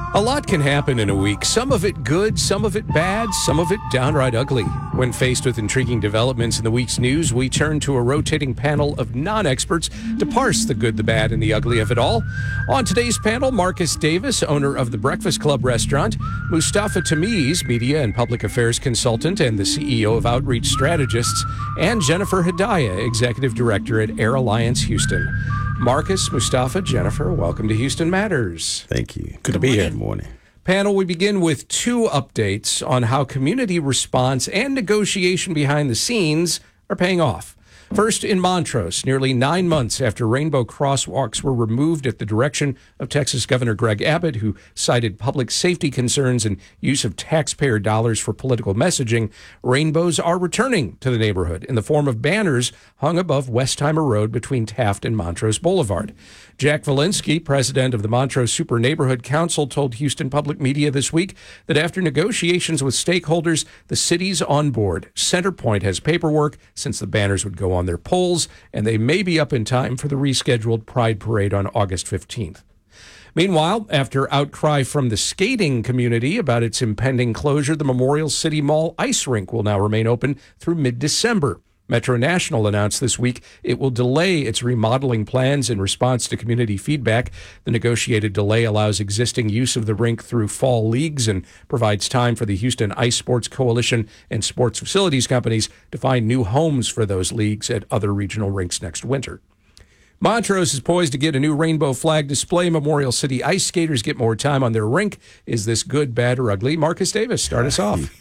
A lot can happen in a week, some of it good, some of it bad, some of it downright ugly. When faced with intriguing developments in the week's news, we turn to a rotating panel of non-experts to parse the good, the bad, and the ugly of it all. On today's panel, Marcus Davis, owner of the Breakfast Club restaurant, Mustafa Tamiz, media and public affairs consultant and the CEO of Outreach Strategists, and Jennifer Hedaya, executive director at Air Alliance Houston. Marcus, Mustafa, Jennifer, welcome to Houston Matters. Thank you. Good to be here. Good morning. Panel, we begin with two updates on how community response and negotiation behind the scenes are paying off. First, in Montrose, nearly 9 months after rainbow crosswalks were removed at the direction of Texas Governor Greg Abbott, who cited public safety concerns and use of taxpayer dollars for political messaging, rainbows are returning to the neighborhood in the form of banners hung above Westheimer Road between Taft and Montrose Boulevard. Jack Valinsky, president of the Montrose Super Neighborhood Council, told Houston Public Media this week that after negotiations with stakeholders, the city's on board. Centerpoint has paperwork since the banners would go on their poles, and they may be up in time for the rescheduled Pride Parade on August 15th. Meanwhile, after outcry from the skating community about its impending closure, the Memorial City Mall ice rink will now remain open through mid-December. Metro National announced this week it will delay its remodeling plans in response to community feedback. The negotiated delay allows existing use of the rink through fall leagues and provides time for the Houston Ice Sports Coalition and sports facilities companies to find new homes for those leagues at other regional rinks next winter. Montrose is poised to get a new rainbow flag display. Memorial City ice skaters get more time on their rink. Is this good, bad, or ugly? Marcus Davis, start us off.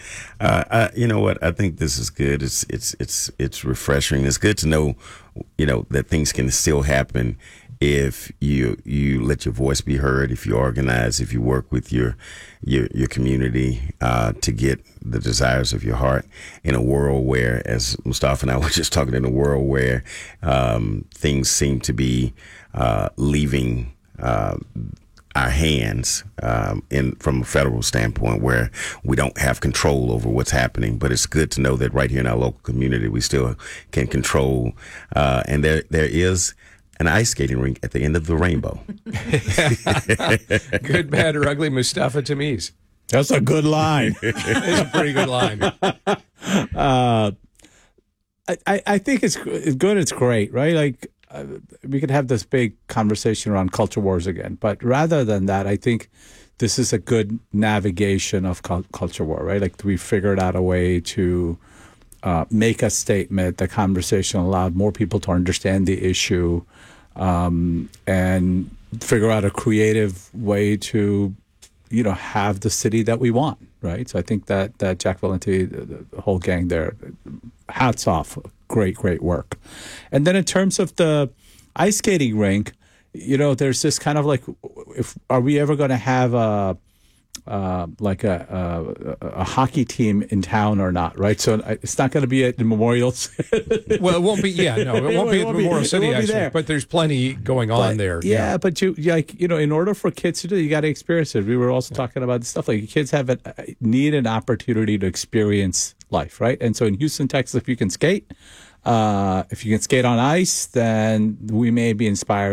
You know what? I think this is good. It's refreshing. It's good to know, that things can still happen if you let your voice be heard, if you organize, if you work with your community to get the desires of your heart in a world where, as Mustafa and I were just talking, in a world where things seem to be leaving our hands from a federal standpoint, where we don't have control over what's happening. But it's good to know that right here in our local community, we still can control. And there is an ice skating rink at the end of the rainbow. Good, bad, or ugly, Mustafa Tamiz. That's a good line. It's a pretty good line. I think it's good. It's great, right? Like we could have this big conversation around culture wars again, but rather than that, I think this is a good navigation of culture war, right? Like we figured out a way to make a statement. The conversation allowed more people to understand the issue and figure out a creative way to, have the city that we want, right? So I think that Jack Valenti, the whole gang there, hats off. Great work. And then in terms of the ice skating rink, there's this kind of like, are we ever going to have a hockey team in town or not, right? So it's not going to be at the Memorial. Well, it won't be. Yeah, no, it won't be at the Memorial City Ice Rink, but there's plenty going on there. Yeah, but in order for kids to do, you got to experience it. We were also talking about this stuff like kids need an opportunity to experience life, right? And so in Houston, Texas, if you can skate on ice, then we may be inspired